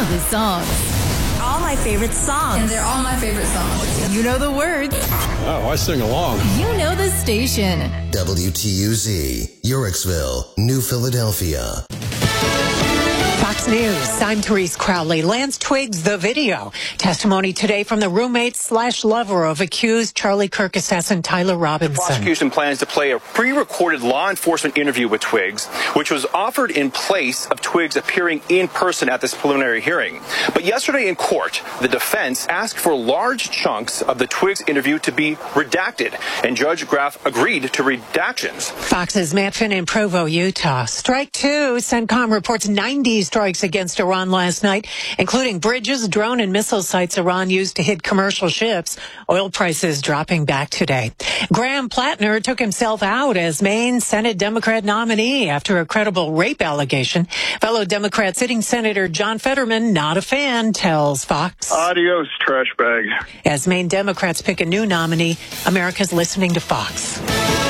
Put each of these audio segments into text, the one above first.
know the songs. All my favorite songs. And they're all my favorite songs. You know the words. Oh, I sing along. You know the station. WTUZ, Yorksville, New Philadelphia. Fox News, I'm Therese Crowley. Lance Twiggs, the video. Testimony today from the roommate/lover of accused Charlie Kirk assassin Tyler Robinson. The prosecution plans to play a pre-recorded law enforcement interview with Twiggs, which was offered in place of Twiggs appearing in person at this preliminary hearing. But yesterday in court, the defense asked for large chunks of the Twiggs interview to be redacted, and Judge Graff agreed to redactions. Fox's Matt Finn in Provo, Utah. Strike two. CENTCOM reports 90 strikes against Iran last night, including bridges, drone and missile sites Iran used to hit commercial ships. Oil prices dropping back today. Graham Plattner took himself out as Maine Senate Democrat nominee after a credible rape allegation. Fellow Democrat sitting Senator John Fetterman, not a fan, tells Fox. Adios, trash bag. As Maine Democrats pick a new nominee, America's listening to Fox.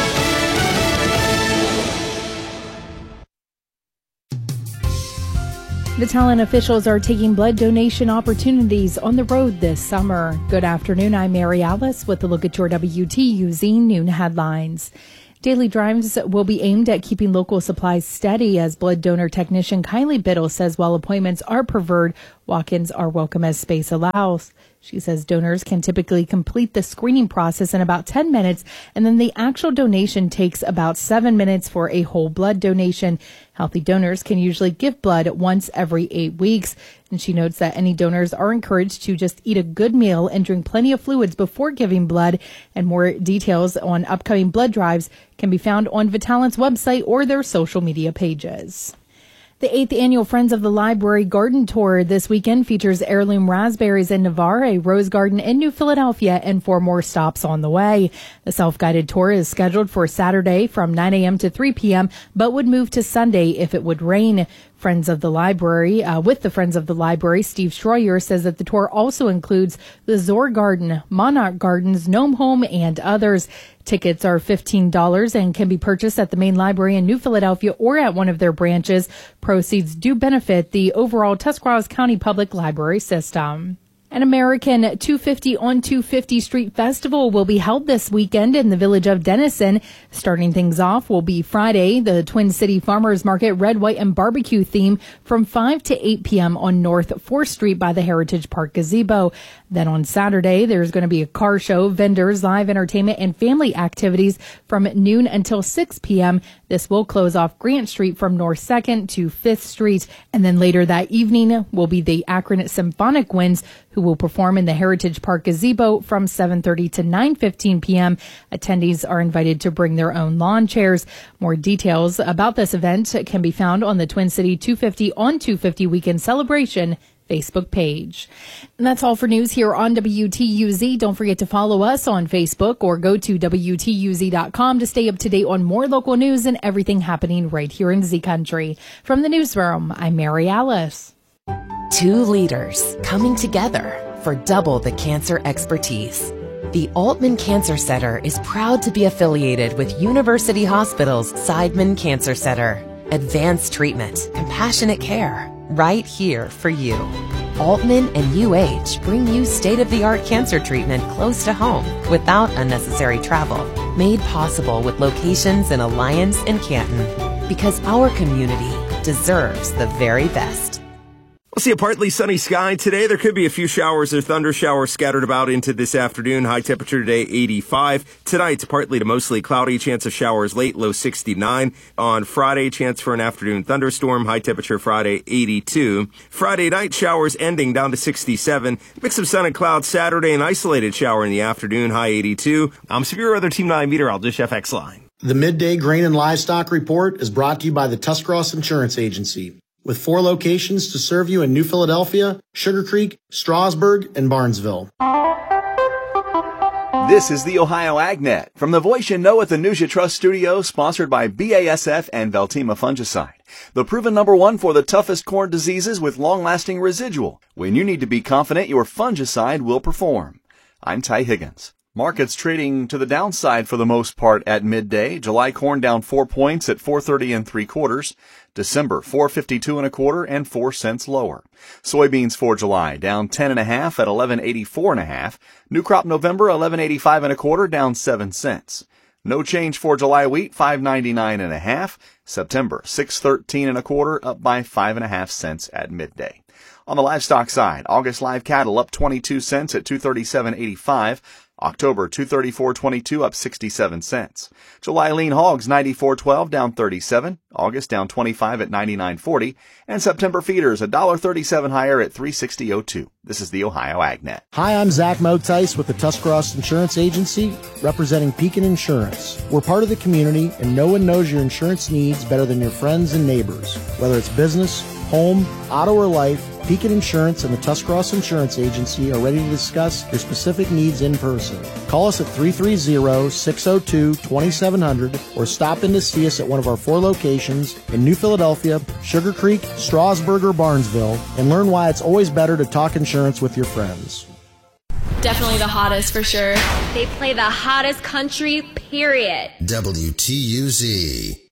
Battalion officials are taking blood donation opportunities on the road this summer. Good afternoon, I'm Mary Alice with a look at your WTUZ noon headlines. Daily drives will be aimed at keeping local supplies steady, as blood donor technician Kylie Biddle says while appointments are preferred, walk-ins are welcome as space allows. She says donors can typically complete the screening process in about 10 minutes, and then the actual donation takes about 7 minutes for a whole blood donation. Healthy donors can usually give blood once every 8 weeks. And she notes that any donors are encouraged to just eat a good meal and drink plenty of fluids before giving blood. And more details on upcoming blood drives can be found on Vitalent's website or their social media pages. The 8th annual Friends of the Library Garden Tour this weekend features heirloom raspberries in Navarre, a rose garden in New Philadelphia, and 4 more stops on the way. The self-guided tour is scheduled for Saturday from 9 a.m. to 3 p.m., but would move to Sunday if it would rain. Friends of the Library, Steve Schroyer says that the tour also includes the Zor Garden, Monarch Gardens, Gnome Home, and others. Tickets are $15 and can be purchased at the main library in New Philadelphia or at one of their branches. Proceeds do benefit the overall Tuscarawas County Public Library system. An American 250 on 250 Street Festival will be held this weekend in the village of Denison. Starting things off will be Friday, the Twin City Farmers Market Red, White, and Barbecue theme from 5 to 8 p.m. on North 4th Street by the Heritage Park Gazebo. Then on Saturday, there's going to be a car show, vendors, live entertainment, and family activities from noon until 6 p.m. This will close off Grant Street from North 2nd to 5th Street. And then later that evening will be the Akron Symphonic Winds, who will perform in the Heritage Park Gazebo from 7:30 to 9:15 p.m. Attendees are invited to bring their own lawn chairs. More details about this event can be found on the Twin City 250 on 250 Weekend Celebration Facebook page. And that's all for news here on WTUZ. Don't forget to follow us on Facebook or go to WTUZ.com to stay up to date on more local news and everything happening right here in Z Country. From the newsroom, I'm Mary Alice. 2 leaders coming together for double the cancer expertise. The Altman Cancer Center is proud to be affiliated with University Hospital's Seidman Cancer Center. Advanced treatment, compassionate care, right here for you. Altman and UH bring you state-of-the-art cancer treatment close to home without unnecessary travel. Made possible with locations in Alliance and Canton. Because our community deserves the very best. We'll see a partly sunny sky today. There could be a few showers or thunder showers scattered about into this afternoon. High temperature today, 85. Tonight, partly to mostly cloudy. Chance of showers late, low 69. On Friday, chance for an afternoon thunderstorm. High temperature Friday, 82. Friday night, showers ending down to 67. Mix of sun and clouds Saturday, an isolated shower in the afternoon. High 82. I'm Superior Weather Team 9 meteorologist FX Line. The Midday Grain and Livestock Report is brought to you by the Tuscarawas Insurance Agency, with 4 locations to serve you in New Philadelphia, Sugar Creek, Strasburg, and Barnesville. This is the Ohio AgNet from the voice you know at the News You Trust studio, sponsored by BASF and Veltima Fungicide. The proven #1 for the toughest corn diseases with long-lasting residual, when you need to be confident your fungicide will perform. I'm Ty Higgins. Markets trading to the downside for the most part at midday. July corn down 4 points at 4.30 3/4. December 4.52 1/4 and 4 cents lower. Soybeans for July down 10.5 at 11.84 1/2. New crop November 11.85 1/4 down 7 cents. No change for July wheat 5.99 1/2. September 6.13 1/4 up by 5.5 cents at midday. On the livestock side, August live cattle up 22 cents at 237.85. October 234.22 up 67 cents. July lean hogs 94.12 down 37. August down 25 at 99.40. And September feeders $1.37 higher at 360.02. This is the Ohio AgNet. Hi, I'm Zach Motice with the Tuscarawas Insurance Agency, representing Pekin Insurance. We're part of the community, and no one knows your insurance needs better than your friends and neighbors. Whether it's business, home, auto, or life, Pekin Insurance and the Tuscarawas Insurance Agency are ready to discuss your specific needs in person. Call us at 330-602-2700 or stop in to see us at one of our 4 locations in New Philadelphia, Sugar Creek, Strasburg, or Barnesville, and learn why it's always better to talk insurance with your friends. Definitely the hottest for sure. They play the hottest country, period. WTUZ.